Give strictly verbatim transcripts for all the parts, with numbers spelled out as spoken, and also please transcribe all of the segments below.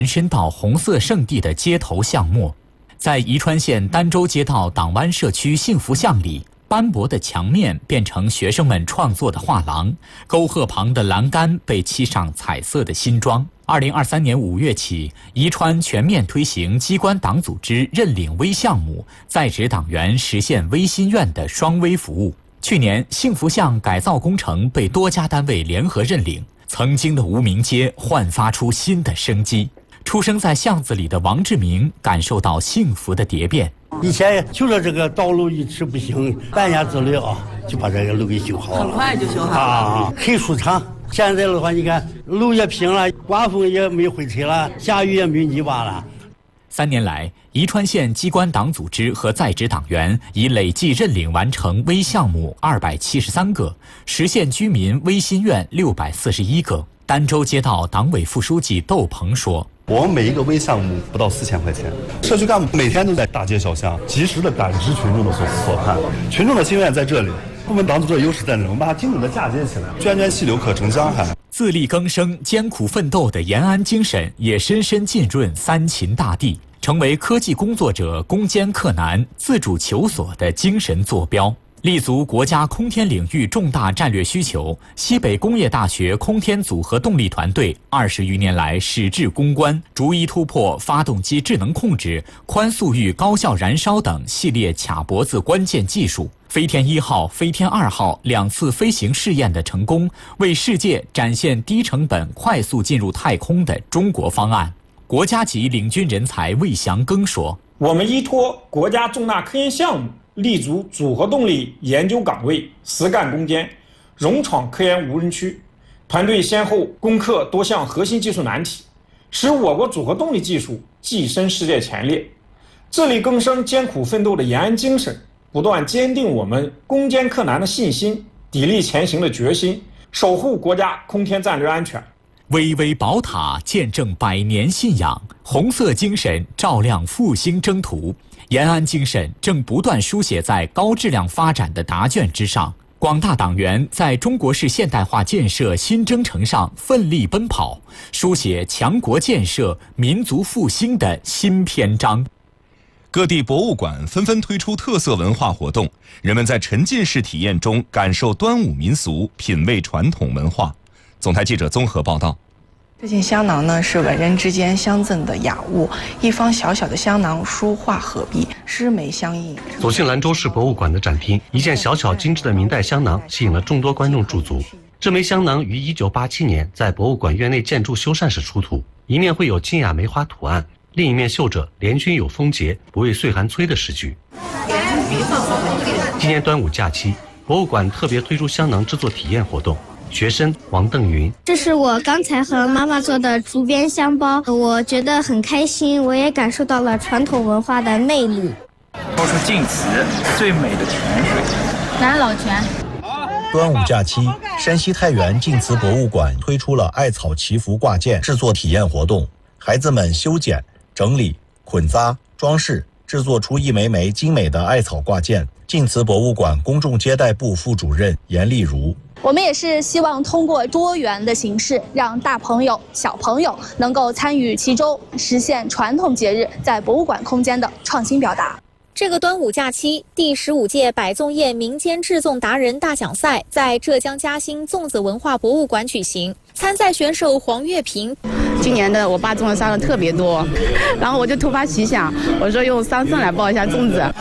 延伸到红色圣地的街头巷陌。在宜川县儋州街道党湾社区幸福巷里，斑驳的墙面变成学生们创作的画廊，沟壑旁的栏杆被漆上彩色的新装。二零二三年五月起，宜川全面推行机关党组织认领微项目，在职党员实现微心愿的双微服务。去年，幸福巷改造工程被多家单位联合认领，曾经的无名街焕发出新的生机。出生在巷子里的王志明感受到幸福的蝶变。 以前就说这个道路一直不行，半年之内啊就把这个路给修好了， 很快就修好了啊，很舒畅。现在的话，你看路也平了，刮风也没灰尘了，下雨也没泥巴了。 三年来，宜川县机关党组织和在职党员已累计认领完成微项目二百七十三个，实现居民微心愿六百四十一个。儋州街道党委副书记窦鹏说：“ 我们每一个微项目不到四千块钱，社区干部每天都在大街小巷及时的感知群众的所所盼，群众的心愿在这里。部门党组织的优势在这里，我们把它精准的嫁接起来，涓涓细流可成江海。” 自力更生、艰苦奋斗的延安精神也深深浸润三秦大地，成为科技工作者攻坚克难、自主求索的精神坐标。立足国家空天领域重大战略需求，西北工业大学空天组合动力团队二十余年来矢志攻关，逐一突破发动机智能控制、宽速域高效燃烧等系列卡脖子关键技术。飞天一号、飞天二号两次飞行试验的成功，为世界展现低成本、快速进入太空的中国方案。国家级领军人才魏祥庚说：“ 我们依托国家重大科研项目，立足组合动力研究岗位，实干攻坚，勇闯科研无人区。团队先后攻克多项核心技术难题，使我国组合动力技术跻身世界前列。自力更生、艰苦奋斗的延安精神，不断坚定我们攻坚克难的信心，砥砺前行的决心，守护国家空天战略安全。” 巍巍宝塔见证百年信仰，红色精神照亮复兴征途。延安精神正不断书写在高质量发展的答卷之上。广大党员在中国式现代化建设新征程上奋力奔跑，书写强国建设、民族复兴的新篇章。 各地博物馆纷纷推出特色文化活动，人们在沉浸式体验中感受端午民俗，品味传统文化。总台记者综合报道。 这件香囊呢，是文人之间相赠的雅物，一方小小的香囊，书画合璧，诗眉相映。 走进兰州市博物馆的展厅，一件小巧精致的明代香囊吸引了众多观众驻足。这枚香囊于一九八七年在博物馆院内建筑修缮时出土，一面绘有清雅梅花图案，另一面绣着“联军有丰节，不畏岁寒催”的诗句。今年端午假期，博物馆特别推出香囊制作体验活动。学生王邓云： 这是我刚才和妈妈做的竹编香包，我觉得很开心，我也感受到了传统文化的魅力。 掏出晋祠最美的泉水， 南老泉。 端午假期，山西太原晋祠博物馆推出了艾草祈福挂件制作体验活动，孩子们修剪、整理、捆扎、装饰，制作出一枚枚精美的艾草挂件。晋祠博物馆公众接待部副主任严丽如： 我们也是希望通过多元的形式，让大朋友、小朋友能够参与其中，实现传统节日在博物馆空间的创新表达。 这个端午假期，第十五届百粽宴民间制粽达人大奖赛在浙江嘉兴粽子文化博物馆举行。参赛选手黄月平： 今年的我爸粽子杀的特别多，然后我就突发奇想，我说用桑葚来包一下粽子。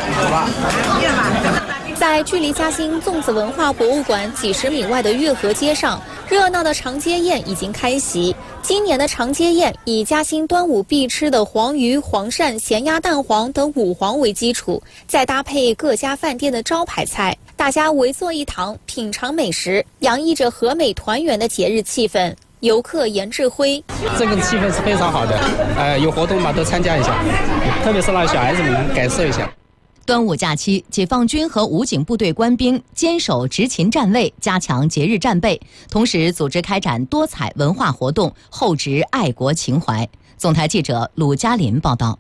在距离嘉兴粽子文化博物馆几十米外的月河街上，热闹的长街宴已经开席。今年的长街宴以嘉兴端午必吃的黄鱼、黄鳝、咸鸭蛋黄等五黄为基础，再搭配各家饭店的招牌菜，大家围坐一堂，品尝美食，洋溢着和美团圆的节日气氛。游客严志辉： 这个气氛是非常好的，呃，有活动嘛都参加一下，特别是让小孩子们能感受一下。 端午假期，解放军和武警部队官兵坚守执勤站位，加强节日战备，同时组织开展多彩文化活动，厚植爱国情怀。总台记者鲁嘉林报道。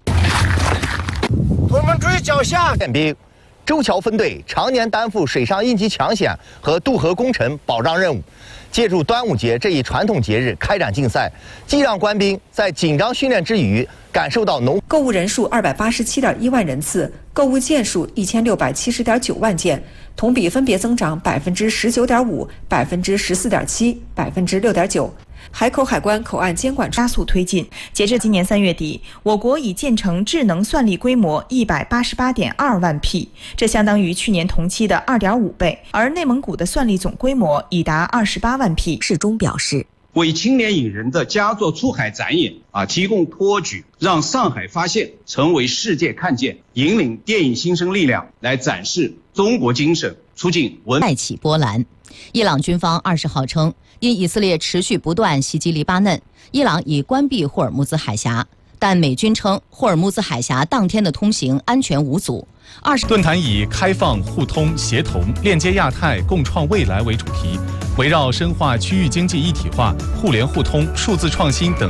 我们注意脚下，宪兵周桥分队常年担负水上应急抢险和渡河工程保障任务， 借助端午节这一传统节日开展竞赛，既让官兵在紧张训练之余感受到农购物人数二百八十七点一万人次，购物件数一千六百七十点九万件，同比分别增长百分之十九点五、百分之十四点七、百分之六点九。海口海关口岸监管加速推进，截至今年三月底，我国已建成智能算力规模一百八十八点二万匹，这相当于去年同期的二点五倍。而内蒙古的算力总规模已达二十八万匹。 世忠表示， 为青年引人的佳作出海展演啊提供托举，让上海发现成为世界看见，引领电影新生力量来展示中国精神，促进文带起波澜。伊朗军方二十号称，因以色列持续不断袭击黎巴嫩，伊朗已关闭霍尔木兹海峡，但美军称霍尔木兹海峡当天的通行安全无阻。 二十论坛以开放、互通、协同、链接亚太、共创未来为主题，围绕深化区域经济一体化、互联互通、数字创新等